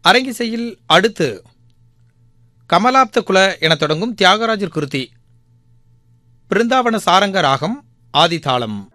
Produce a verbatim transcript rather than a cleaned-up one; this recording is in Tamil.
அரங்கிசையில் அடுத்து கமலாப்த குல என தொடங்கும் தியாகராஜர் கிருதி பிருந்தாவன சாரங்க ராகம் ஆதிதாளம்.